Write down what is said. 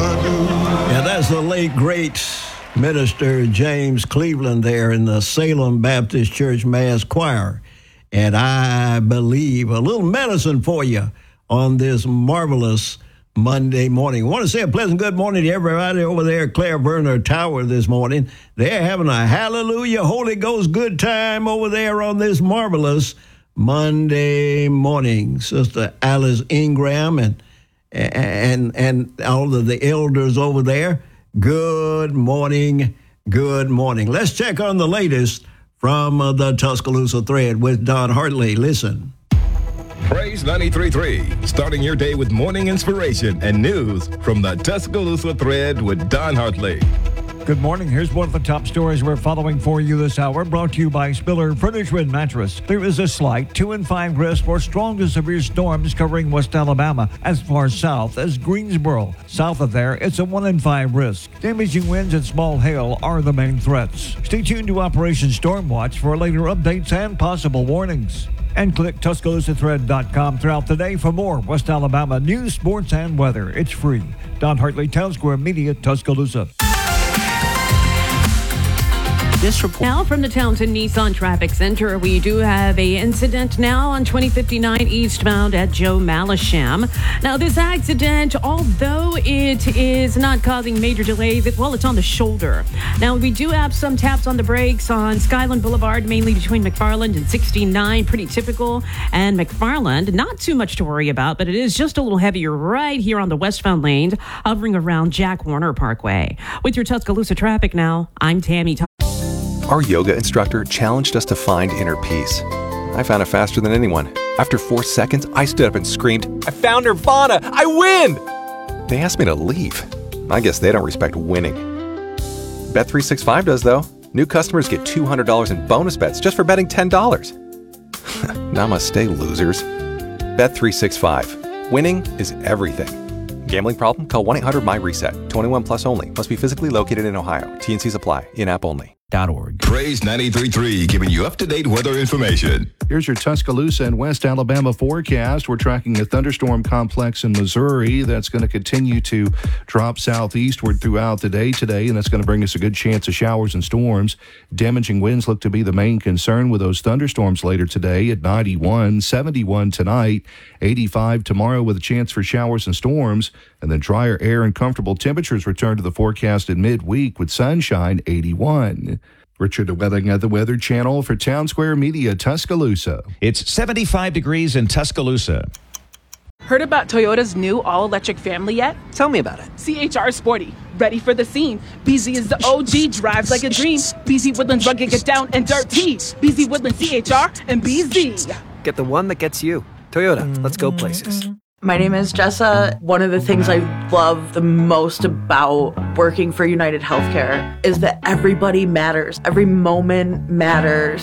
Yeah, that's the late, great minister James Cleveland there in the Salem Baptist Church Mass Choir. And I believe a little medicine for you on this marvelous Monday morning. I want to say a pleasant good morning to everybody over there at Claire Werner Tower this morning. They're having a hallelujah Holy Ghost good time over there on this marvelous Monday morning. Sister Alice Ingram and all of the elders over there, good morning, good morning. Let's check on the latest from the Tuscaloosa Thread with Don Hartley. Listen. Praise 93.3, starting your day with morning inspiration and news from the Tuscaloosa Thread with Don Hartley. Good morning. Here's one of the top stories we're following for you this hour, brought to you by Spiller Furniture and Mattress. There is a slight 2 and 5 risk for strong to severe storms covering West Alabama as far south as Greensboro. South of there, it's a 1 in 5 risk. Damaging winds and small hail are the main threats. Stay tuned to Operation Storm Watch for later updates and possible warnings. And click TuscaloosaThread.com throughout the day for more West Alabama news, sports, and weather. It's free. Don Hartley, Town Square Media, Tuscaloosa. This report. Now from the Townsend Nissan Traffic Center, we do have an incident now on 2059 eastbound at Joe Malisham. Now, this accident, although it is not causing major delays, it's on the shoulder. Now, we do have some taps on the brakes on Skyland Boulevard, mainly between McFarland and 69, pretty typical. And McFarland, not too much to worry about, but it is just a little heavier right here on the westbound lanes, hovering around Jack Warner Parkway. With your Tuscaloosa traffic now, I'm Tammy. Our yoga instructor challenged us to find inner peace. I found it faster than anyone. After 4 seconds, I stood up and screamed, "I found Nirvana! I win!" They asked me to leave. I guess they don't respect winning. Bet365 does, though. New customers get $200 in bonus bets just for betting $10. Namaste, losers. Bet365. Winning is everything. Gambling problem? Call 1-800-MY-RESET. 21 plus only. Must be physically located in Ohio. T&Cs apply. In-app only. Praise 93.3, giving you up-to-date weather information. Here's your Tuscaloosa and West Alabama forecast. We're tracking a thunderstorm complex in Missouri that's going to continue to drop southeastward throughout the day today, and that's going to bring us a good chance of showers and storms. Damaging winds look to be the main concern with those thunderstorms later today at 91, 71 tonight, 85 tomorrow with a chance for showers and storms, and then drier air and comfortable temperatures return to the forecast in midweek with sunshine, 81. Richard Welling at the Weather Channel for Town Square Media, Tuscaloosa. It's 75 degrees in Tuscaloosa. Heard about Toyota's new all-electric family yet? Tell me about it. CHR Sporty, ready for the scene. BZ is the OG, drives like a dream. BZ Woodlands rugged, get down and dirty. BZ Woodlands, CHR, and BZ. Get the one that gets you. Toyota, let's go places. My name is Jessa. One of the things I love the most about working for United Healthcare is that everybody matters. Every moment matters.